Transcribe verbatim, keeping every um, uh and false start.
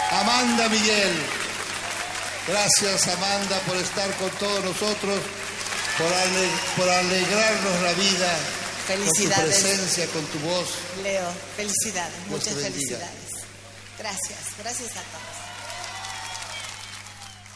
Amanda Miguel. Gracias, Amanda, por estar con todos nosotros, por, ale por alegrarnos la vida. Felicidades. Con tu presencia, con tu voz. Leo, felicidades, Dios muchas te bendiga. felicidades. Gracias, gracias a todos.